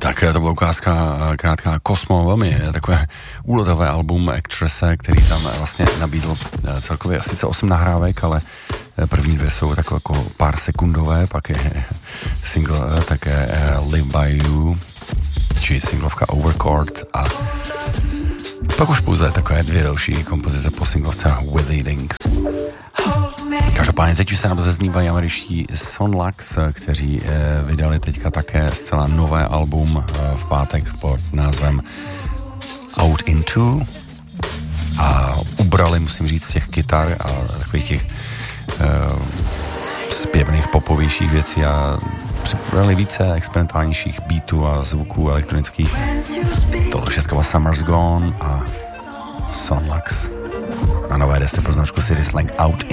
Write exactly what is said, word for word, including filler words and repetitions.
Tak to byla ukázka krátká Cosmo, velmi takové úletové album Actresse, který tam vlastně nabídl celkově sice osm nahrávek, ale první dvě jsou takové jako pár sekundové, pak je single také Live by You, či singlovka Overcord a pak už pouze takové dvě další kompozice po singlovce With Eating. Každopádně teď už se nám zaznívají američtí Sonlax, kteří eh, vydali teďka také zcela nové album eh, v pátek pod názvem Out Into a ubrali, musím říct, z těch kytar a takových těch eh, zpěvných popovějších věcí a připravili více experimentálnějších beatů a zvuků elektronických. Tohle všechno Summer's Gone a Sonlax. Na nové desce pro značku City Slang Out